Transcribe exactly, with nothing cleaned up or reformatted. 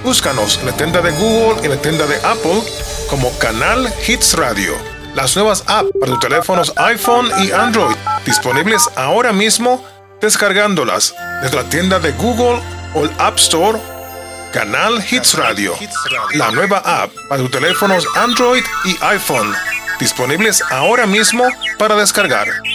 Búscanos en la tienda de Google y en la tienda de Apple como Canal Hits Radio. Las nuevas apps para tus teléfonos iPhone y Android, disponibles ahora mismo descargándolas desde la tienda de Google o el App Store. Canal Hits Radio, la nueva app para tus teléfonos Android y iPhone, disponibles ahora mismo para descargar.